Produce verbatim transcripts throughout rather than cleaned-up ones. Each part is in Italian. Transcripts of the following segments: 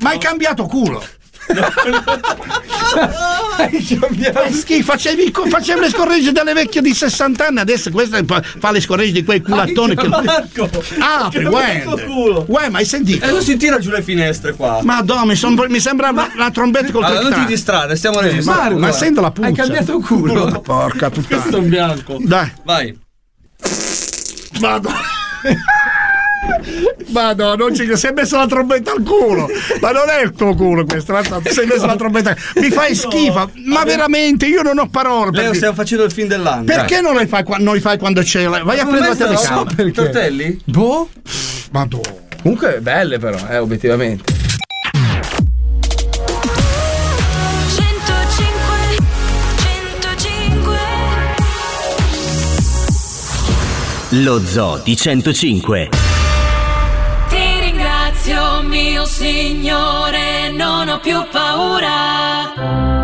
Ma hai cambiato culo. Fai schifo, facevi, facevi le scorregge delle vecchie di sessanta anni, adesso questa fa le scorregge di quei culattoni che... Marco! Ah, uè, uè, ma hai sentito? E non si tira giù le finestre qua. Madonna, mi, son, mi sembra ma... la trombetta col allora, non ti distrarre, stiamo registrando. Ma, ma sento la puzza. Hai cambiato culo. Porca puttana. Questo è un bianco. Dai. Vai. Madonna. Madonna, non ci si è messo la trombetta al culo. Ma non è il tuo culo questo, ti sei messo la trombetta. Mi fai schifo, ma veramente io non ho parole. Leo, perché... stiamo facendo il film dell'anno. Perché non lo fai, non li fai quando c'è la... Vai a prendere la telecamera. I tortelli? Boh. Madonna. Comunque belle però, eh, obiettivamente. Lo Zoo di centocinque. Ti ringrazio mio Signore, non ho più paura.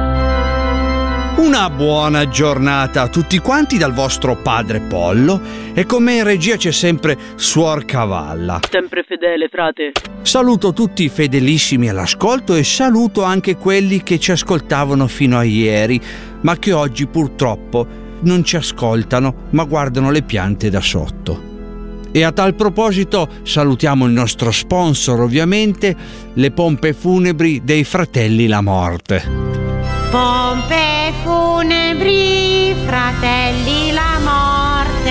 Una buona giornata a tutti quanti dal vostro padre Pollo, e con me in regia c'è sempre Suor Cavalla. Sempre fedele, frate. Saluto tutti i fedelissimi all'ascolto e saluto anche quelli che ci ascoltavano fino a ieri, ma che oggi purtroppo non ci ascoltano, ma guardano le piante da sotto. E a tal proposito salutiamo il nostro sponsor, ovviamente, le pompe funebri dei fratelli La Morte. Pompe funebri, fratelli La Morte.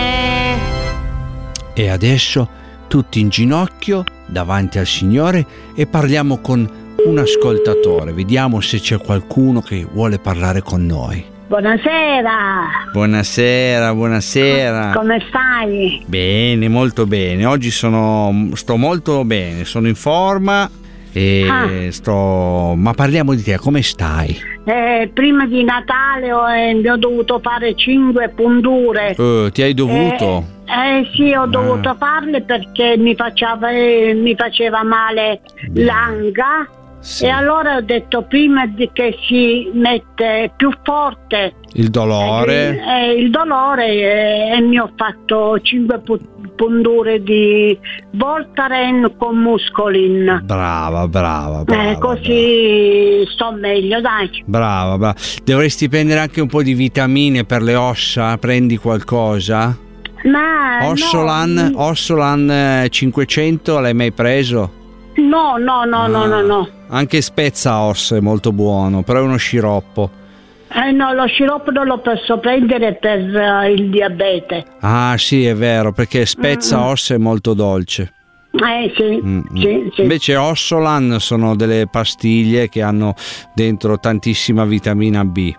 E adesso tutti in ginocchio davanti al Signore e parliamo con un ascoltatore. Vediamo se c'è qualcuno che vuole parlare con noi. Buonasera. Buonasera, buonasera. Come stai? Bene, molto bene. Oggi sono sto molto bene, sono in forma e ah. sto ma parliamo di te, come stai? Eh, prima di Natale ho, eh, ho dovuto fare cinque punture. Uh, ti hai dovuto? Eh, eh sì, ho ah. dovuto farle perché mi faceva eh, mi faceva male Beh. l'anga. Sì. E allora ho detto prima di che si mette più forte il dolore eh, eh, il dolore eh, e mi ho fatto cinque punture di Voltaren con Muscolin. Brava, brava, brava eh, così brava. Sto meglio, dai. Brava, brava. Dovresti prendere anche un po' di vitamine per le ossa. Prendi qualcosa? Ma Ossolan, no. Ossolan cinquecento l'hai mai preso? No, no, no, ah, no, no, no. Anche Spezza Os è molto buono, però è uno sciroppo. Eh no, lo sciroppo non lo posso prendere per uh, il diabete. Ah sì, è vero, perché Spezza mm-hmm. Os è molto dolce. Eh sì, mm-hmm. sì, sì. Invece Ossolan sono delle pastiglie che hanno dentro tantissima vitamina B.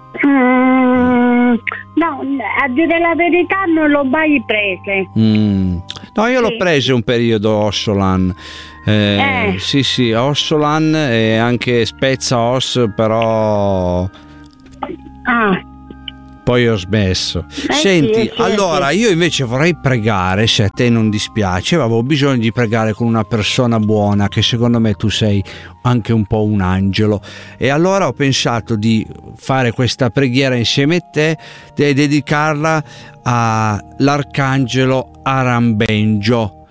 Mm, no, a dire la verità non l'ho mai prese. Mm. No, io sì. l'ho preso un periodo Ossolan. Eh, eh. Sì, sì, Ossolan e anche Spezza Os, però ah. poi ho smesso. Eh Senti, sì, sì, allora sì. io invece vorrei pregare, se a te non dispiace, avevo bisogno di pregare con una persona buona, che secondo me tu sei anche un po' un angelo, e allora ho pensato di fare questa preghiera insieme a te e dedicarla all'arcangelo Arambenjo.